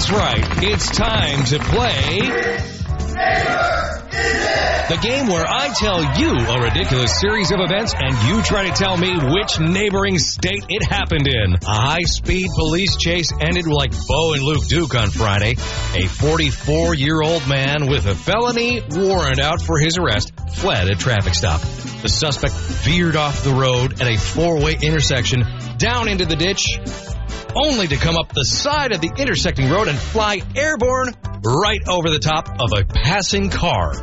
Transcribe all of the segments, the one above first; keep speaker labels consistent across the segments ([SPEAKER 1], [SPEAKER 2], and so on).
[SPEAKER 1] That's right. It's time to play the game where I tell you a ridiculous series of events and you try to tell me which neighboring state it happened in. A high-speed police chase ended like Bo and Luke Duke on Friday. A 44-year-old man with a felony warrant out for his arrest fled a traffic stop. The suspect veered off the road at a four-way intersection down into the ditch, only to come up the side of the intersecting road and fly airborne right over the top of a passing car.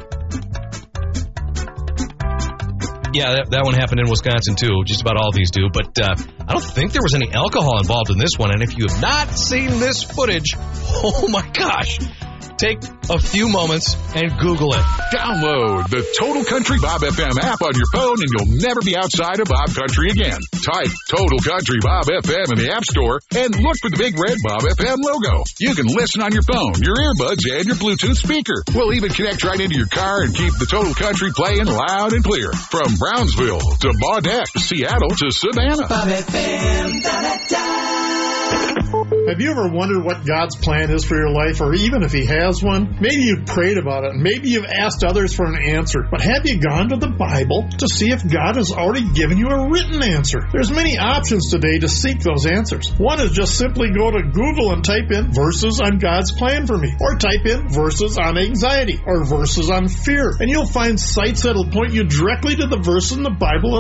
[SPEAKER 1] Yeah, that one happened in Wisconsin, too. Just about all these do. But I don't think there was any alcohol involved in this one. And if you have not seen this footage, oh, my gosh. Take a few moments and Google it.
[SPEAKER 2] Download the Total Country Bob FM app on your phone and you'll never be outside of Bob Country again. Type Total Country Bob FM in the App Store and look for the big red Bob FM logo. You can listen on your phone, your earbuds, and your Bluetooth speaker. We'll even connect right into your car and keep the Total Country playing loud and clear. From Brownsville to Baudette, Seattle to Savannah.
[SPEAKER 3] Bob FM, da-da-da.
[SPEAKER 4] Have you ever wondered what God's plan is for your life, or even if He has one? Maybe you've prayed about it, maybe you've asked others for an answer, but have you gone to the Bible to see if God has already given you a written answer? There's many options today to seek those answers. One is just simply go to Google and type in verses on God's plan for me, or type in verses on anxiety, or verses on fear, and you'll find sites that'll point you directly to the verse in the Bible